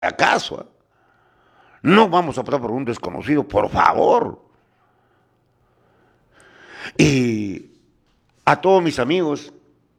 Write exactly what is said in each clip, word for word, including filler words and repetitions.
acaso. ¿eh? No vamos a votar por un desconocido, por favor. Y a todos mis amigos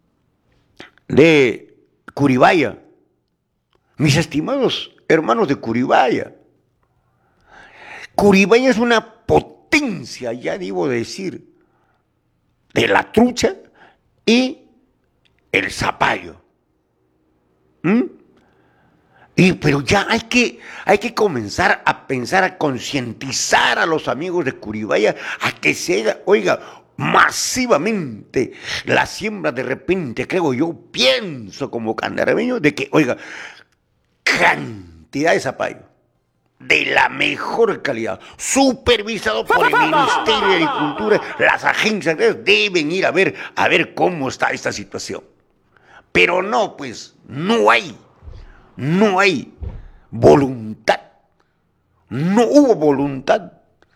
de Curibaya, mis estimados hermanos de Curibaya, Curibaya es una potencia, ya debo decir, de la trucha y el zapallo. ¿Mm? Y, pero ya hay que, hay que comenzar a pensar, a concientizar a los amigos de Curibaya a que se haga, oiga, masivamente la siembra de repente, creo yo, pienso como candarameño, de que, oiga, cantidad de zapallo de la mejor calidad, supervisado por el Ministerio de Agricultura, las agencias deben ir a ver, a ver cómo está esta situación. Pero no, pues, no hay, no hay voluntad, no hubo voluntad,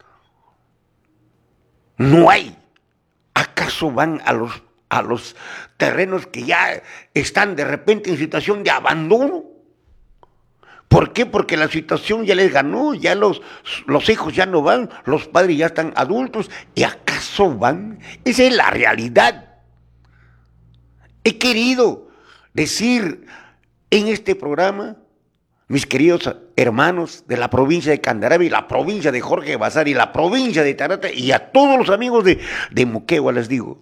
no hay. ¿Acaso van a los, a los terrenos que ya están de repente en situación de abandono? ¿Por qué? Porque la situación ya les ganó, ya los, los hijos ya no van, los padres ya están adultos, ¿y acaso van? Esa es la realidad. He querido decir en este programa, mis queridos hermanos de la provincia de Candarave, la provincia de Jorge Basari, la provincia de Tarata, y a todos los amigos de, de Moquegua les digo,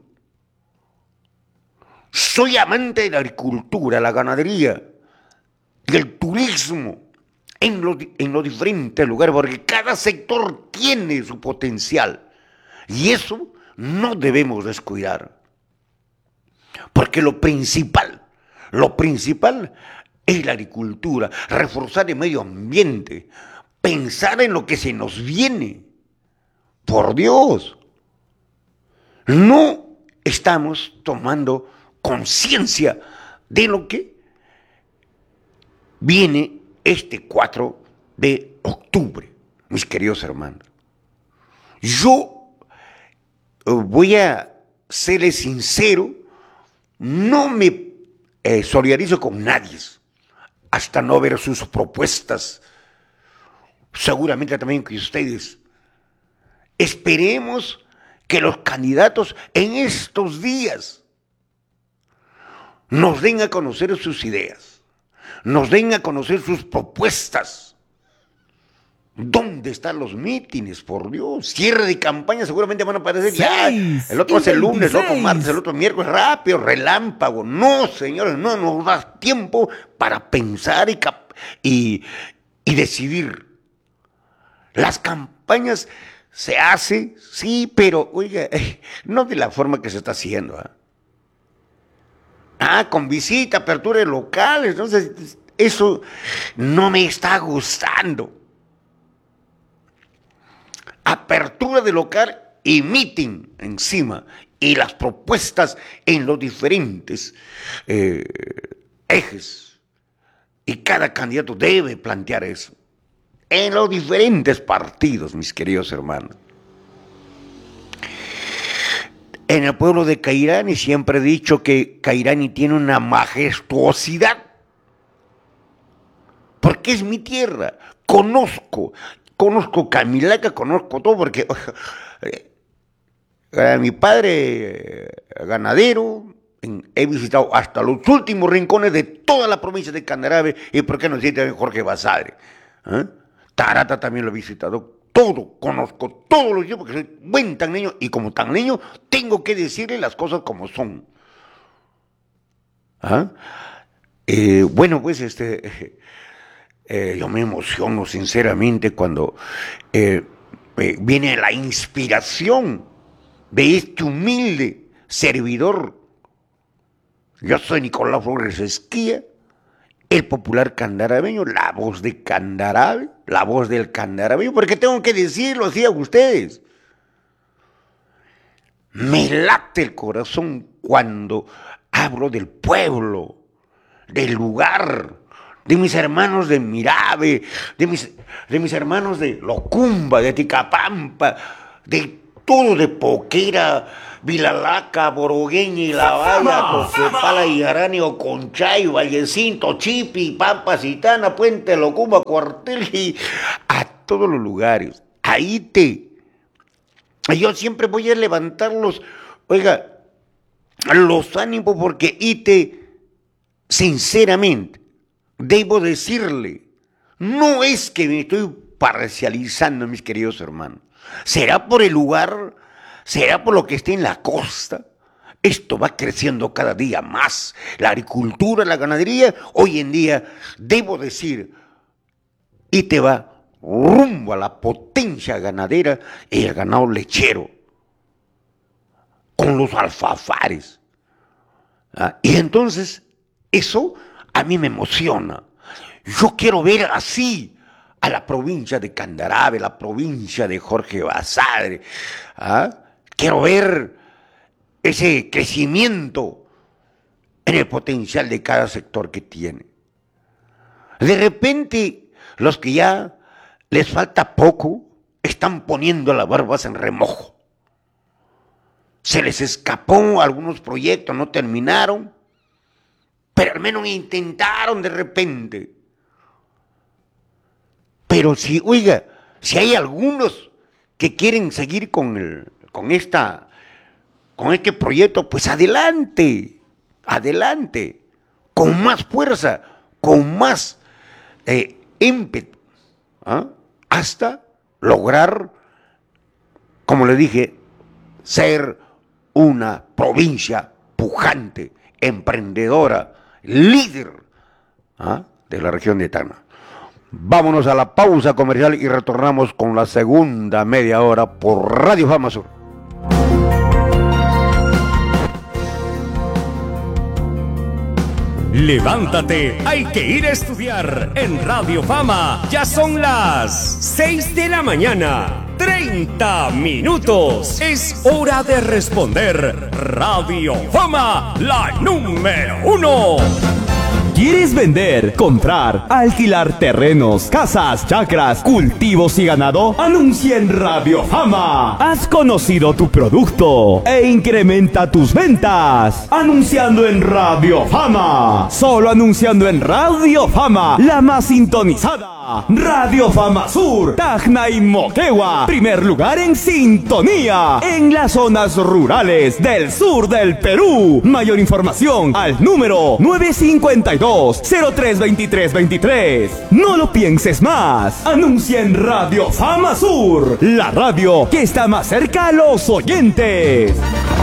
soy amante de la agricultura, la ganadería, y el turismo en los, en los diferentes lugares, porque cada sector tiene su potencial. Y eso no debemos descuidar. Porque lo principal, lo principal es la agricultura, reforzar el medio ambiente, pensar en lo que se nos viene. Por Dios, no estamos tomando conciencia de lo que viene este cuatro de octubre, mis queridos hermanos. Yo voy a serles sincero, no me eh, solidarizo con nadie hasta no ver sus propuestas, seguramente también que ustedes. Esperemos que los candidatos en estos días nos den a conocer sus ideas, nos den a conocer sus propuestas. ¿Dónde están los mítines? Por Dios, cierre de campaña seguramente van a aparecer ya. El otro es el lunes, el otro martes, el otro miércoles, rápido, relámpago. No, señores, no nos da tiempo para pensar y, y, y decidir. Las campañas se hacen, sí, pero, oiga, no de la forma que se está haciendo. ¿eh? Ah, con visita, apertura de locales, entonces eso no me está gustando. Apertura de local y meeting encima, y las propuestas en los diferentes eh, ejes. Y cada candidato debe plantear eso. En los diferentes partidos, mis queridos hermanos. En el pueblo de Cairani siempre he dicho que Cairani tiene una majestuosidad. Porque es mi tierra. Conozco. Conozco Camilaca, conozco todo, porque eh, mi padre eh, ganadero, en, he visitado hasta los últimos rincones de toda la provincia de Candarave, y por qué no decir también Jorge Basadre. ¿eh? Tarata también lo he visitado, todo, conozco todos los días, porque soy buen tan niño, y como tan niño tengo que decirle las cosas como son. ¿Ah? Eh, bueno, pues este... Eh, yo me emociono sinceramente cuando eh, eh, viene la inspiración de este humilde servidor. Yo soy Nicolás Flores Esquía, el popular candarabeño, la voz de Candarave, la voz del candarabeño, porque tengo que decirlo así a ustedes. Me late el corazón cuando hablo del pueblo, del lugar, de mis hermanos de Mirave, de mis, de mis hermanos de Locumba, de Ticapampa, de todo de Poquera, Vilalaca, Borogueña y La Valla, Toquepala y Aranio, Conchay, Vallecinto, Chipi, Pampa, Citana, Puente Locumba, Cuartel y a todos los lugares. Ahí te... Yo siempre voy a levantarlos, oiga, los ánimos porque Ite, sinceramente, debo decirle, no es que me estoy parcializando, mis queridos hermanos. ¿Será por el lugar? ¿Será por lo que está en la costa? Esto va creciendo cada día más. La agricultura, la ganadería, hoy en día, debo decir, Ite va rumbo a la potencia ganadera y el ganado lechero, con los alfafares. ¿Ah? Y entonces, eso a mí me emociona. Yo quiero ver así a la provincia de Candarave, la provincia de Jorge Basadre. ¿Ah? Quiero ver ese crecimiento en el potencial de cada sector que tiene. De repente, los que ya les falta poco, están poniendo las barbas en remojo. Se les escapó algunos proyectos, no terminaron, pero al menos intentaron de repente. Pero si, oiga, si hay algunos que quieren seguir con, el, con, esta, con este proyecto, pues adelante, adelante, con más fuerza, con más eh, ímpetu, ¿ah? Hasta lograr, como le dije, ser una provincia pujante, emprendedora, líder, ¿ah? de la región de Tacna. Vámonos a la pausa comercial y retornamos con la segunda media hora por Radio Fama Sur. Levántate, hay que ir a estudiar en Radio Fama. Ya son las seis de la mañana, treinta minutos. Es hora de responder. Radio Fama, la número uno. ¿Quieres vender, comprar, alquilar terrenos, casas, chacras, cultivos y ganado? Anuncia en Radio Fama. Has conocido tu producto e incrementa tus ventas. Anunciando en Radio Fama. Solo anunciando en Radio Fama, la más sintonizada. Radio Fama Sur, Tacna y Moquegua. Primer lugar en sintonía en las zonas rurales del sur del Perú. Mayor información al número nueve cinco dos, cero tres dos tres dos tres. No lo pienses más. Anuncia en Radio Fama Sur, la radio que está más cerca a los oyentes.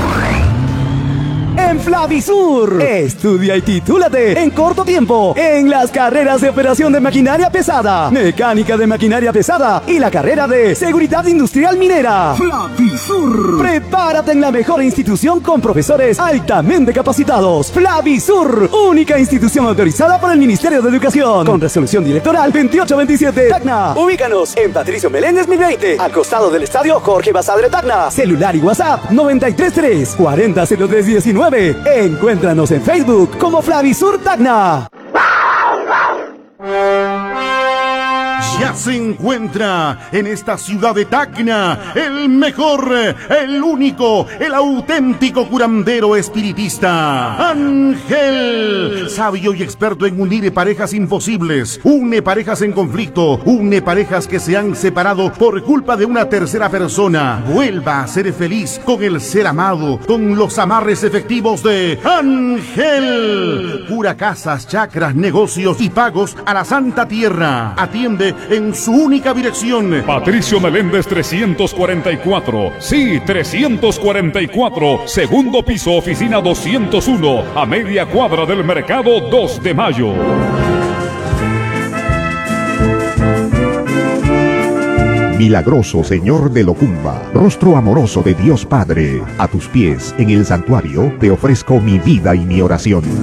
En Flavisur, estudia y titúlate en corto tiempo en las carreras de operación de maquinaria pesada, mecánica de maquinaria pesada y la carrera de seguridad industrial minera. Flavisur. Prepárate en la mejor institución con profesores altamente capacitados. Flavisur, única institución autorizada por el Ministerio de Educación, con resolución directoral veintiocho veintisiete. Tacna. Ubícanos en Patricio Meléndez mil veinte, al costado del estadio Jorge Basadre Tacna. Celular y WhatsApp noventa y tres tres, cuarenta cero tres diecinueve. Encuéntranos en Facebook como Flavisur Tacna. Ya se encuentra en esta ciudad de Tacna el mejor, el único, el auténtico curandero espiritista, Ángel, sabio y experto en unir parejas imposibles, une parejas en conflicto, une parejas que se han separado por culpa de una tercera persona. Vuelva a ser feliz con el ser amado, con los amarres efectivos de Ángel. Cura casas, chacras, negocios y pagos a la Santa Tierra. Atiende en su única dirección. Patricio Meléndez trescientos cuarenta y cuatro. Sí, trescientos cuarenta y cuatro. Segundo piso, oficina doscientos uno. A media cuadra del mercado dos de mayo. Milagroso Señor de Locumba, rostro amoroso de Dios Padre, a tus pies en el santuario te ofrezco mi vida y mi oración.